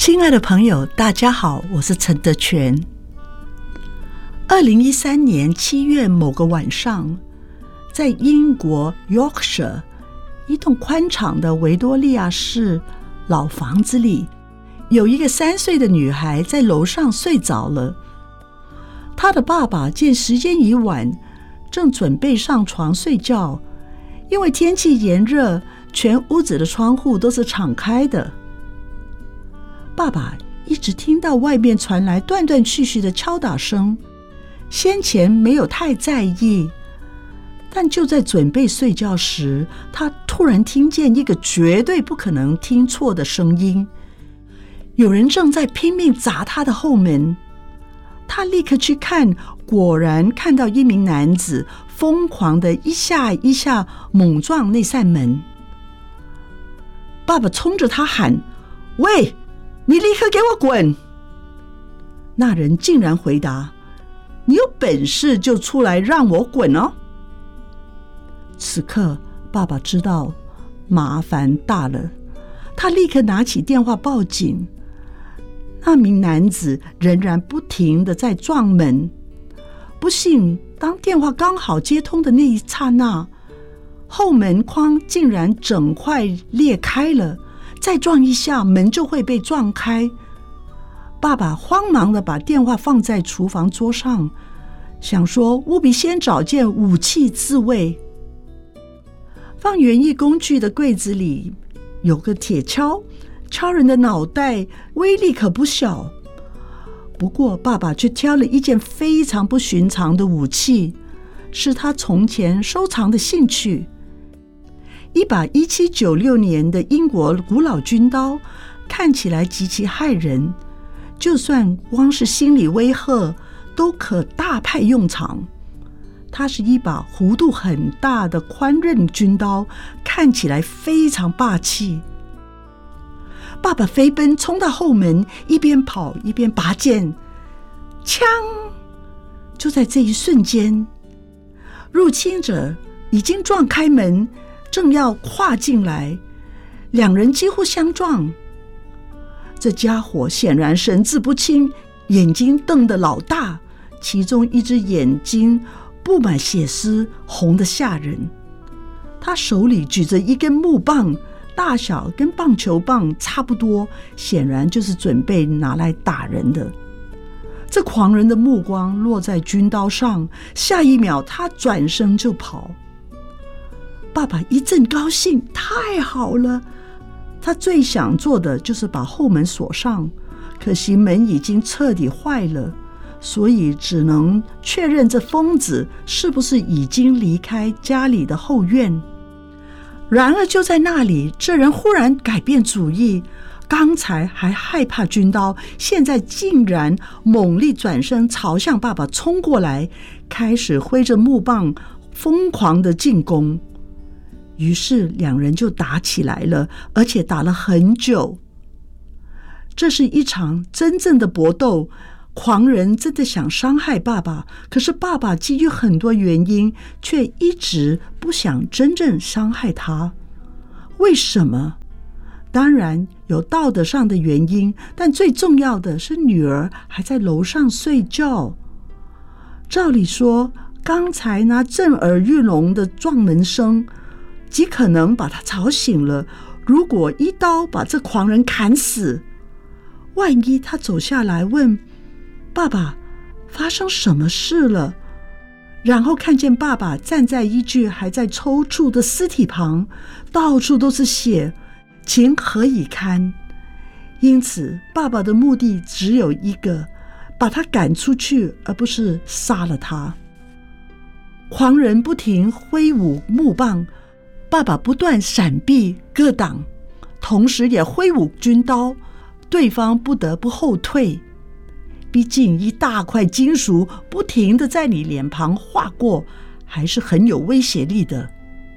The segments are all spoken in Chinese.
亲爱的朋友，大家好，我是陈德全。2013年7月某个晚上，在英国 Yorkshire 一栋宽敞的维多利亚式老房子里，有一个3岁的女孩在楼上睡着了。她的爸爸见时间已晚，正准备上床睡觉，因为天气炎热，全屋子的窗户都是敞开的。爸爸一直听到外面传来断断续续的敲打声，先前没有太在意，但就在准备睡觉时，他突然听见一个绝对不可能听错的声音，有人正在拼命砸他的后门。他立刻去看，果然看到一名男子疯狂的一下一下猛撞那扇门。爸爸冲着他喊：喂，你立刻给我滚！那人竟然回答：你有本事就出来让我滚哦！此刻爸爸知道麻烦大了，他立刻拿起电话报警。那名男子仍然不停地在撞门，不幸当电话刚好接通的那一刹那，后门框竟然整块裂开了，再撞一下门就会被撞开。爸爸慌忙地把电话放在厨房桌上，想说务必先找件武器自卫。放园艺工具的柜子里有个铁锹，敲人的脑袋威力可不小。不过爸爸却挑了一件非常不寻常的武器，是他从前收藏的兴趣，一把1796年的英国古老军刀，看起来极其骇人，就算光是心理威吓都可大派用场。它是一把弧度很大的宽刃军刀，看起来非常霸气。爸爸飞奔冲到后门，一边跑一边拔剑，枪！就在这一瞬间，入侵者已经撞开门，正要跨进来，两人几乎相撞。这家伙显然神志不清，眼睛瞪得老大，其中一只眼睛布满血丝，红得吓人。他手里举着一根木棒，大小跟棒球棒差不多，显然就是准备拿来打人的。这狂人的目光落在军刀上，下一秒他转身就跑。爸爸一阵高兴，太好了！他最想做的就是把后门锁上，可惜门已经彻底坏了，所以只能确认这疯子是不是已经离开家里的后院。然而就在那里，这人忽然改变主意，刚才还害怕军刀，现在竟然猛力转身朝向爸爸冲过来，开始挥着木棒疯狂的进攻。于是两人就打起来了，而且打了很久。这是一场真正的搏斗，狂人真的想伤害爸爸，可是爸爸基于很多原因却一直不想真正伤害他。为什么？当然有道德上的原因，但最重要的是女儿还在楼上睡觉。照理说，刚才那震耳欲聋的撞门声极可能把她吵醒了，如果一刀把这狂人砍死，万一他走下来问爸爸发生什么事了，然后看见爸爸站在一具还在抽搐的尸体旁，到处都是血，情何以堪？因此爸爸的目的只有一个，把他赶出去，而不是杀了他。狂人不停挥舞木棒，爸爸不断闪避各挡，同时也挥舞军刀，对方不得不后退。毕竟一大块金属不停地在你脸庞划过，还是很有威胁力的。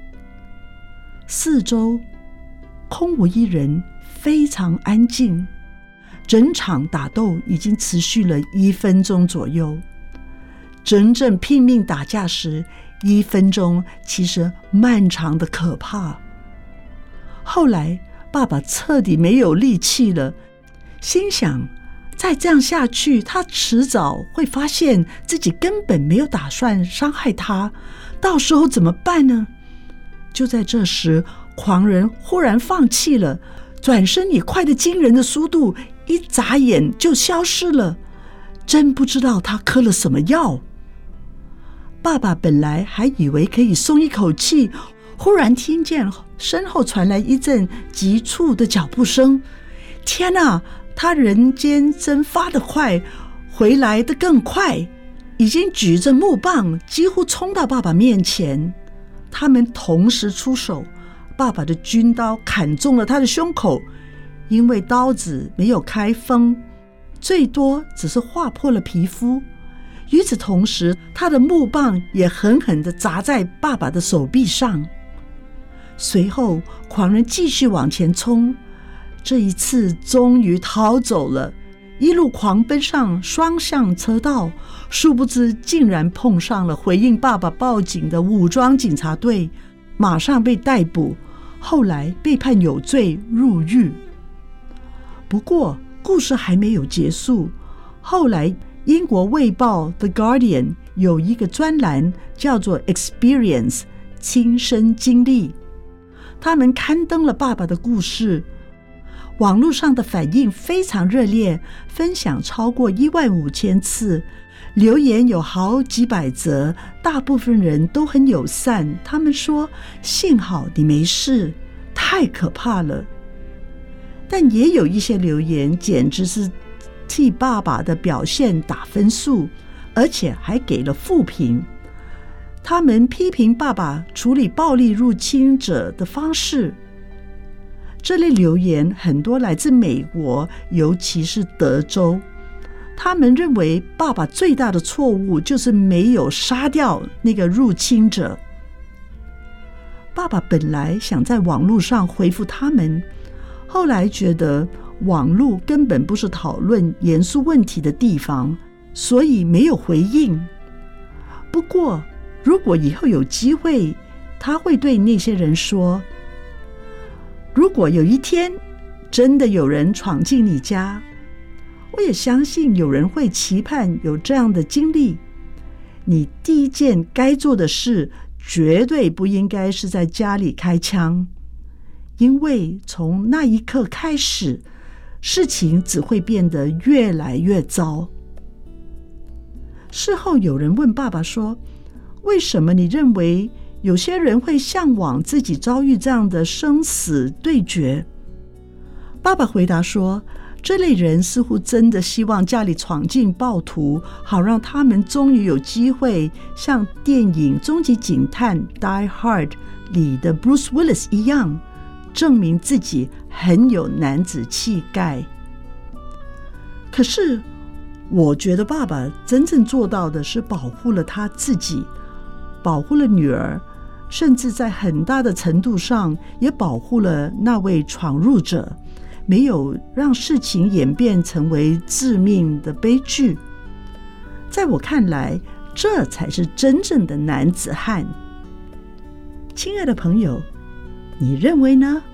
四周空无一人，非常安静。整场打斗已经持续了1分钟左右。真正拼命打架时，1分钟其实漫长的可怕。后来爸爸彻底没有力气了， 心想再这样下去，他迟早会发现自己根本没有打算伤害他，到时候怎么办呢？就在这时，狂人忽然放弃了，转身以快得惊人的速度，一眨眼就消失了。真不知道他嗑了什么药。爸爸本来还以为可以松一口气，忽然听见身后传来一阵急促的脚步声。天哪，他人间蒸发得快，回来得更快，已经举着木棒几乎冲到爸爸面前。他们同时出手，爸爸的军刀砍中了他的胸口，因为刀子没有开锋，最多只是划破了皮肤。与此同时，他的木棒也狠狠地砸在爸爸的手臂上。随后狂人继续往前冲，这一次终于逃走了，一路狂奔上双向车道，殊不知竟然碰上了回应爸爸报警的武装警察队，马上被逮捕，后来被判有罪入狱。不过故事还没有结束，后来英国卫报 The Guardian 有一个专栏叫做 Experience 亲身经历，他们刊登了爸爸的故事，网络上的反应非常热烈，分享超过15000次，留言有好几百则，大部分人都很友善，他们说幸好你没事，太可怕了。但也有一些留言简直是替爸爸的表现打分数，而且还给了负评。他们批评爸爸处理暴力入侵者的方式。这类留言很多来自美国，尤其是德州。他们认为爸爸最大的错误就是没有杀掉那个入侵者。爸爸本来想在网络上回复他们，后来觉得网络根本不是讨论严肃问题的地方，所以没有回应。不过如果以后有机会，他会对那些人说，如果有一天真的有人闯进你家，我也相信有人会期盼有这样的经历，你第一件该做的事绝对不应该是在家里开枪，因为从那一刻开始，事情只会变得越来越糟。事后有人问爸爸说，为什么你认为有些人会向往自己遭遇这样的生死对决？爸爸回答说，这类人似乎真的希望家里闯进暴徒，好让他们终于有机会像电影《终极警探》Die Hard 里的 Bruce Willis 一样，证明自己很有男子气概。可是我觉得爸爸真正做到的是保护了他自己，保护了女儿，甚至在很大的程度上也保护了那位闯入者，没有让事情演变成为致命的悲剧。在我看来，这才是真正的男子汉。亲爱的朋友，你认为呢？